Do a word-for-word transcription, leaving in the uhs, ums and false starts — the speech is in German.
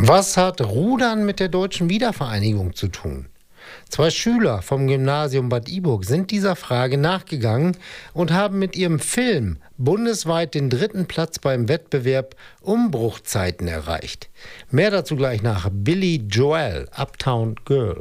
Was hat Rudern mit der deutschen Wiedervereinigung zu tun? Zwei Schüler vom Gymnasium Bad Iburg sind dieser Frage nachgegangen und haben mit ihrem Film bundesweit den dritten Platz beim Wettbewerb Umbruchzeiten erreicht. Mehr dazu gleich nach Billy Joel, Uptown Girl.